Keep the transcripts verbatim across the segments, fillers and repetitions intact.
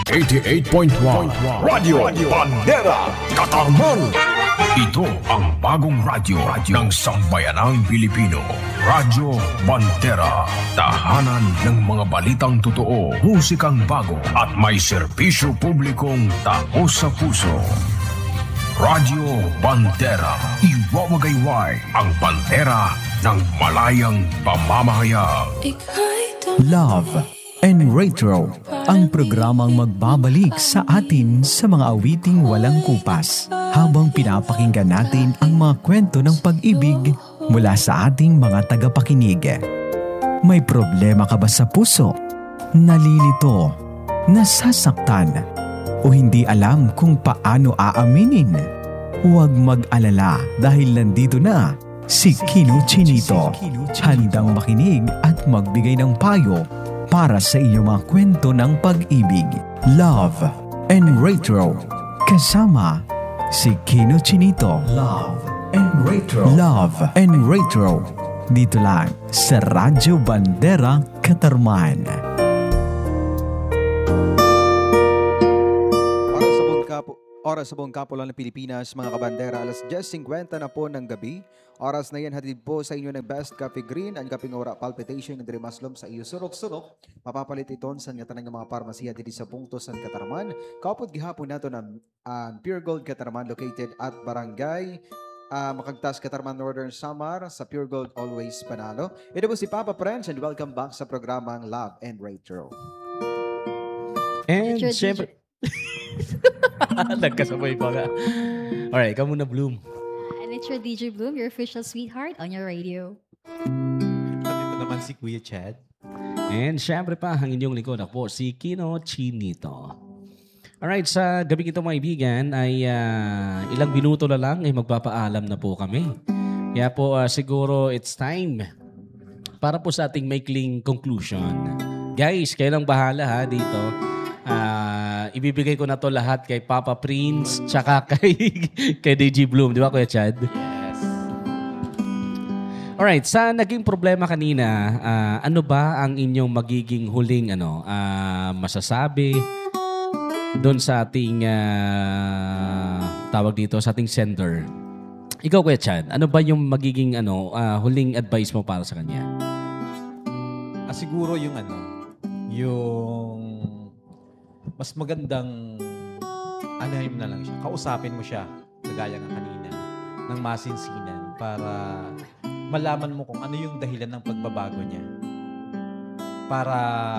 eighty-eight point one Radio Bandera Katarman. Ito ang bagong radyo ng sambayanang Pilipino. Radyo Bandera. Tahanan ng mga balitang totoo, musikang bago at may serbisyo publikong taos sa puso. Radyo Bandera. Iwawagayway ang bandera ng malayang pamamahayag. Love and Retro, ang programang magbabalik sa atin sa mga awiting walang kupas habang pinapakinggan natin ang mga kwento ng pag-ibig mula sa ating mga tagapakinig. May problema ka ba sa puso? Nalilito? Nasasaktan? O hindi alam kung paano aaminin? Huwag mag-alala dahil nandito na si Kino Chinito, handang makinig at magbigay ng payo para sa inyong mga kwento ng pag-ibig, love, and retro. Kasama si Kino Chinito. Love and Retro. Love and Retro. Dito lang sa Radyo Bandera Katarman. Oras sa buong kapulan ng Pilipinas, mga kabandera, alas diyes singkwenta na po ng gabi. Oras na yan, hatid po sa inyo ng Best Coffee Green and Kaping Ora Palpitation ng Dirimaslom sa iyo. Surok-surok, mapapalit iton sa nga tanang mga parmasiya dito sa Pungto San Katarman. Kapot gihapon nato ng uh, Pure Gold Katarman located at Barangay uh, Makagtas, Katarman, Northern Samar sa Pure Gold Always Panalo. Ito po si Papa Prench and welcome back sa programang Love and Retro. And syempre... Nagkasabay pa nga. Alright, ikaw muna, Bloom. And it's your D J Bloom, your official sweetheart on your radio. Sabi mo naman si Kuya Chad. And syempre pa, ang inyong lingkod ako, si Kino Chinito. Alright, sa gabi ito mga ibigan, ay uh, ilang minuto na lang ay magpapaalam na po kami. Kaya po uh, siguro it's time para po sa ating maikling conclusion. Guys, kayo lang bahala ha dito. Uh, ibibigay ko na to lahat kay Papa Prince tsaka kay, kay D J Bloom. Di ba, Kuya Chad? Yes. Alright, sa naging problema kanina, uh, ano ba ang inyong magiging huling ano, uh, masasabi doon sa ating uh, tawag dito, sa ating sender? Ikaw, Kuya Chad, ano ba yung magiging ano, uh, huling advice mo para sa kanya? Ah, siguro yung ano, yung mas magandang anahin mo na lang siya. Kausapin mo siya, kagaya ng kanina, ng masinsinan para malaman mo kung ano yung dahilan ng pagbabago niya. Para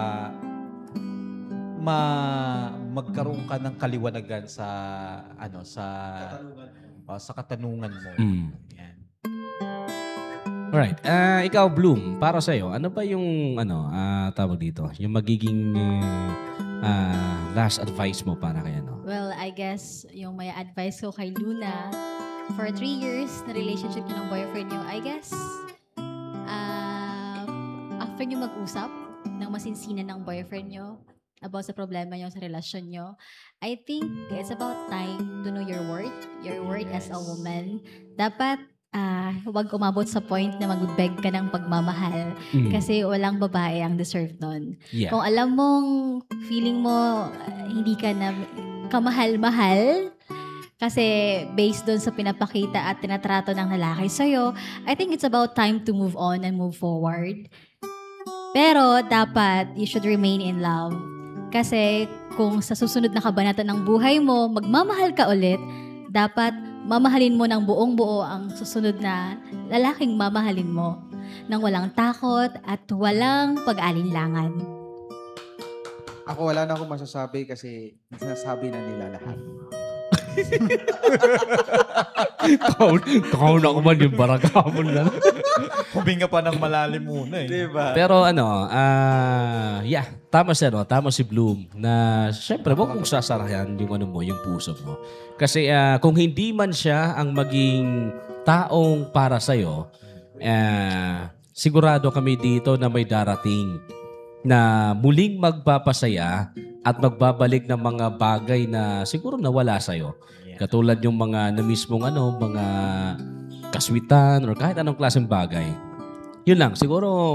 ma magkaroon ka ng kaliwanagan sa ano sa katanungan mo. Uh, sa katanungan mo. Mm. Yan. Alright. Uh, ikaw, Bloom, para sa'yo, ano ba yung ano, uh, tawag dito? Yung magiging uh, uh, last advice mo para kay ano? Well, I guess yung may advice ko kay Luna, for three years na relationship niyo ng boyfriend niyo, I guess, uh, after niyo mag-usap ng masinsinan ng boyfriend niyo about sa problema niyo sa relasyon niyo, I think it's about time to know your worth, your worth yes. as a woman. Dapat Ah, uh, huwag umabot sa point na mag-beg ka ng pagmamahal mm. kasi walang babae ang deserve nun. Yeah. Kung alam mong feeling mo uh, hindi ka na kamahal-mahal kasi based doon sa pinapakita at tinatrato ng lalaki sa'yo, I think it's about time to move on and move forward. Pero dapat you should remain in love. Kasi kung sa susunod na kabanata ng buhay mo, magmamahal ka ulit, dapat mamahalin mo ng buong buo ang susunod na lalaking mamahalin mo nang walang takot at walang pag-alinlangan. Ako wala na akong masasabi kasi sinasabi na nila lahat. Kau na kuman yung baragamon na. Huminga pa ng malalim muna eh. Diba? Pero ano, uh, yeah, tama siya, no? Tama si Bloom na syempre, huwag mong sasarayan yung ano mo, yung puso mo. Kasi uh, kung hindi man siya ang maging taong para sa'yo, uh, sigurado kami dito na may darating na muling magpapasaya at magbabalik ng mga bagay na siguro nawala sa'yo. Katulad yung mga na mismong ano, mga kaswitan or kahit anong klaseng bagay. Yun lang, siguro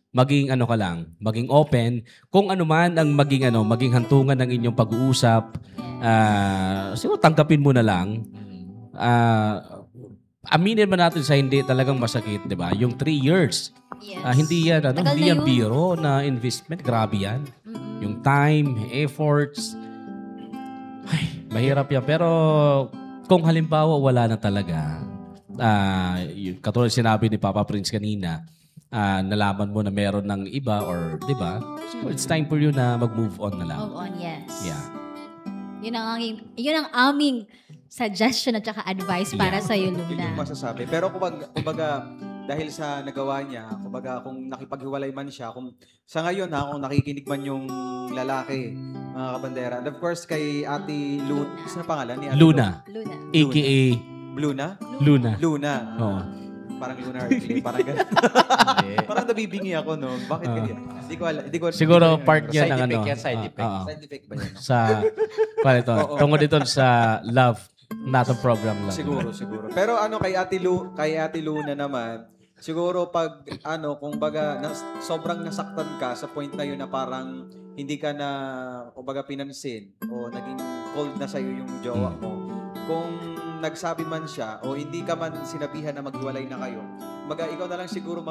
maging ano ka lang, maging open. Kung ano man ang maging ano, maging hantungan ng inyong pag-uusap, ah, siguro tanggapin mo na lang. Ah, aminin man natin sa hindi talagang masakit, 'di ba? Yung three years. Yes. Ah, hindi yan, ano, Tagal hindi na yan yun. biro na investment. Grabe yan. Mm-mm. Yung time, efforts. Ay, mahirap yan. Pero kung halimbawa wala na talaga, ah, yung katulad sinabi ni Papa Prince kanina, ah, nalaman mo na meron ng iba or, di ba? So it's time for you na mag-move on na lang. Move on, yes. Yeah. Yun ang aming, yun ang aming suggestion at saka advice para Yeah. sa iyo, Yun yung Luna. masasabi. Pero kumbaga, kumbaga dahil sa nagawa niya, kumbaga kung nakipaghiwalay man siya, kung sa ngayon ha, kung nakikinig man yung lalaki, mga kabandera. And of course, kay Ate Lu, isa na pangalan ni Ate Luna, Luna. a k a. Lu? Luna? Luna. Luna. Oo. Parang Lunar Arcade, parang ganun. Hindi. Parang nabibingi ako, no? Bakit Ah. kaya? Hindi ko alam. Hindi ko, Siguro hindi ko- part niya Side ng effect ano. yan, side ah, effect. oo. Side effect ba yan? Sa, paano ito? Oo. Tungkol dito sa love, natong program lang. Siguro, siguro. Pero ano, kay Ate Lu, kay Ate Luna naman, siguro pag, ano, kung baga, nas, sobrang nasaktan ka sa point na yun na parang hindi ka na, kung baga, pinansin o naging cold na sa'yo yung jowa mo. Kung nagsabi man siya o hindi ka man sinabihan na maghiwalay na kayo, maga ikaw na lang siguro